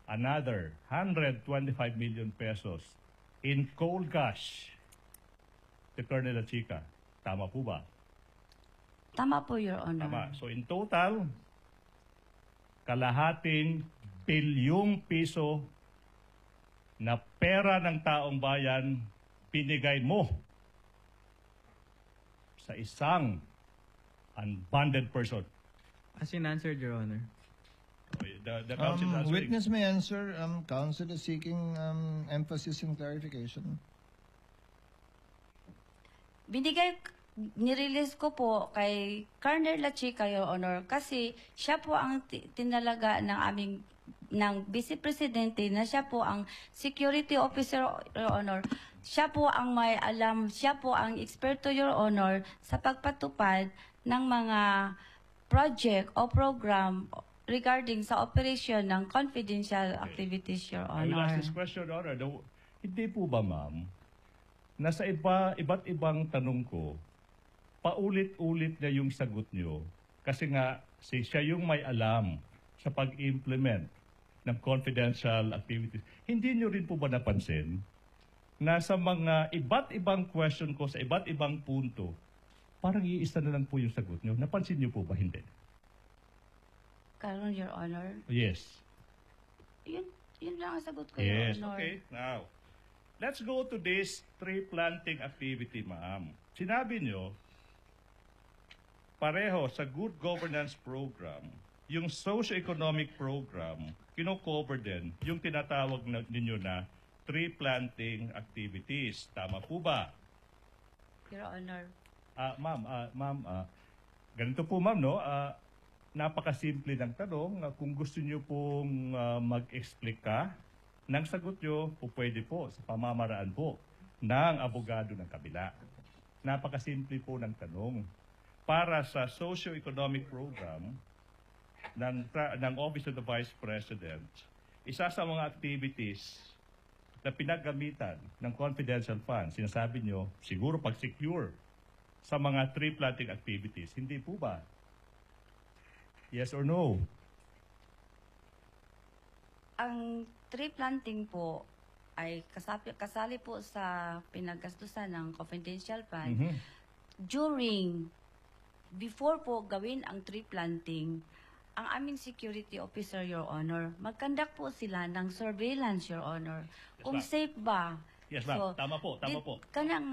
another 125 million pesos in cold cash to Colonel Lachica. Tama po ba? Tama po, Your Honor. Tama. So in total, kalahating bilyong piso na pera ng taong bayan pinigay mo sa isang unbonded person. As in answered, Your Honor. The counsel is answering. Witness may answer. Counsel is seeking emphasis and clarification. Nirelease ko po kay Colonel Lachica, Your Honor, kasi siya po ang tinalaga ng Vice Presidente na siya po ang security officer, Your Honor. Siya po ang may alam, siya po ang eksperto, Your Honor, sa pagpatupad ng mga project o program regarding sa operation ng confidential activities, Your I will ask Honor. this question, Your Honor. Hindi po ba, ma'am, na sa iba't ibang tanong ko, paulit-ulit na yung sagot nyo kasi nga siya yung may alam sa pag-implement ng confidential activities. Hindi nyo rin po ba napansin na sa mga iba't ibang question ko sa iba't ibang punto, parang iisa na lang po yung sagot nyo? Napansin nyo po ba? Hindi. Karon, Your Honor. Yes. Yun lang ang sagot ko, Yes. Your Honor. Okay. Now, let's go to this tree planting activity, ma'am. Sinabi nyo, pareho sa good governance program, yung socio-economic program, kino-cover din yung tinatawag ninyo na tree planting activities. Tama po ba? Your Honor. Ma'am, ganito po ma'am, no? Napakasimple ng tanong. Kung gusto nyo pong mag-explica ng sagot nyo, po pwede po sa pamamaraan po ng abogado ng kabila. Napakasimple po ng tanong. Para sa socio-economic program ng Office of the Vice President, isa sa mga activities na pinaggamitan ng confidential funds, sinasabi nyo, siguro pag-secure sa mga tree planting activities. Hindi po ba? Yes or no? Ang tree planting po ay kasali po sa pinaggastusan ng confidential fund. Before po gawin ang tree planting, ang aming security officer, Your Honor, mag-conduct po sila ng surveillance, Your Honor. Yes, Kung ma'am. safe ba? Yes, ma'am. Tama po. Kanang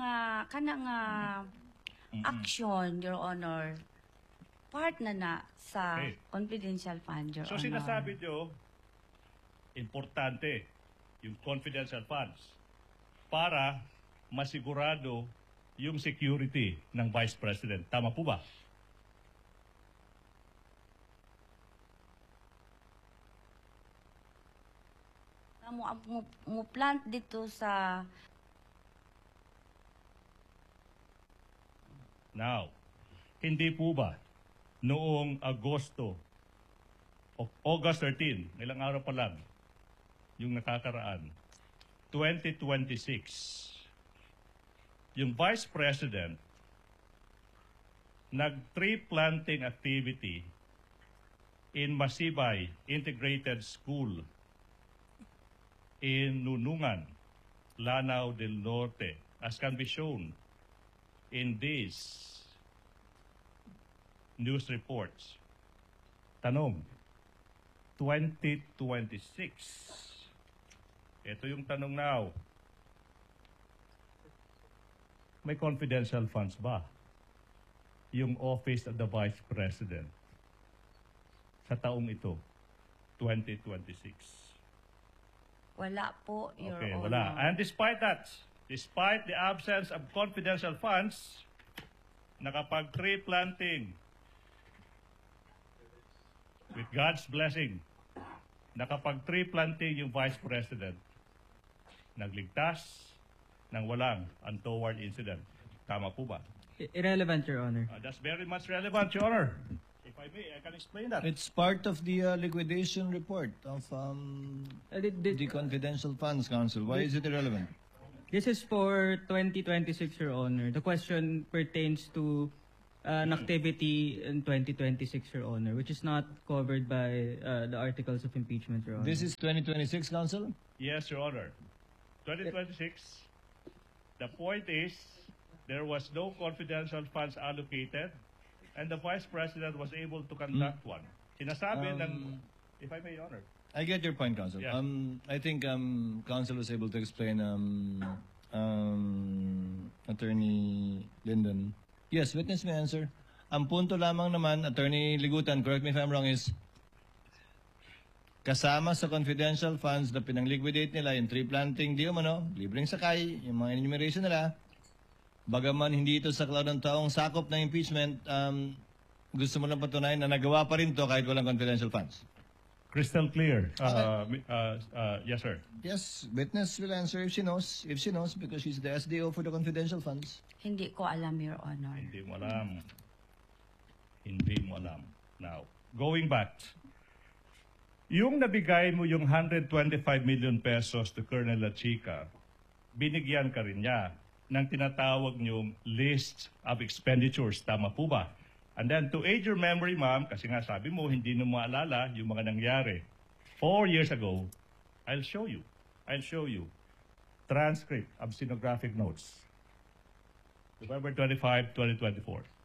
action, Your Honor, part na sa Okay. confidential fund, Your So Honor. sinasabi nyo, importante yung confidential funds para masigurado yung security ng Vice President. Tama po ba? Mo plant dito sa Now, hindi po ba noong August 13, ilang araw pa lang, yung nakakaraan, 2026, yung Vice President nag-tree planting activity in Masibay Integrated School in Nunungan, Lanao del Norte, as can be shown in these news reports. Tanong, 2026. Ito yung tanong now. May confidential funds ba yung Office of the Vice President sa taong ito, 2026? wala po, Your Okay, Honor. wala. And despite that, despite the absence of confidential funds, nakapag-tree planting with God's blessing, nakapag-tree planting yung Vice President, nagligtas ng walang untoward incident. Tama po ba? Irrelevant, Your Honor. That's very much relevant, Your Honor. If I may, I can explain that. It's part of the liquidation report of the confidential funds, Counsel. Why is it irrelevant? This is for 2026, Your Honor. The question pertains to an activity in 2026, Your Honor, which is not covered by the articles of impeachment, Your Honor. This is 2026, Counsel? Yes, Your Honor. 2026, the point is, there was no confidential funds allocated and the Vice President was able to conduct one. Sinasabi ng, if I may, Your Honor. I get your point, Counsel. Yes. I think Counsel was able to explain Attorney Linden. Yes, witness may answer. Ang punto lamang naman, Attorney Ligutan, correct me if I'm wrong, is kasama sa confidential funds na pinang-liquidate nila, yung tree planting, di umano, libreng sakay, yung mga enumeration nila, bagaman hindi ito sa cloud ng taong sakop ng impeachment, gusto mo lang patunayan na nagawa pa rin to kahit walang confidential funds. Crystal clear. Yes, sir. Yes, witness will answer if she knows, because she's the SDO for the confidential funds. Hindi ko alam, Your Honor. Hindi mo alam. Hindi mo alam. Now, going back, yung nabigay mo yung 125 million pesos to Colonel La Chica, binigyan ka rin niya ng tinatawag niyong list of expenditures. Tama po ba? And then to aid your memory, ma'am, kasi nga sabi mo, hindi mo maalala yung mga nangyari. 4 years ago, I'll show you. Transcript of stenographic notes. November 25, 2024.